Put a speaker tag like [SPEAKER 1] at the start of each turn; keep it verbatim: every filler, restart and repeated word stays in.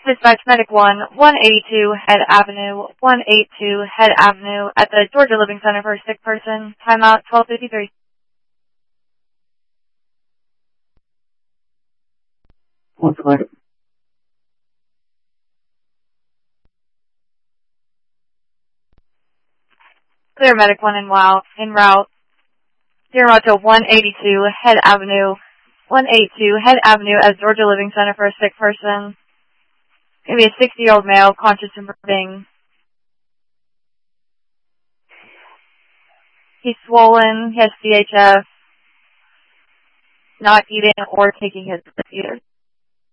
[SPEAKER 1] Dispatch Medic one, one eighty-two Head Avenue, one eighty-two Head Avenue at the Georgia Living Center for a sick person. Timeout twelve fifty-three.
[SPEAKER 2] What's the matter?
[SPEAKER 1] Clear Medic one in route. In route. Clear route to one eighty-two Head Avenue, one eighty-two Head Avenue at Georgia Living Center for a sick person. Gonna be a sixty-year-old male, conscious and breathing. He's swollen. He has C H F. Not eating or taking his either.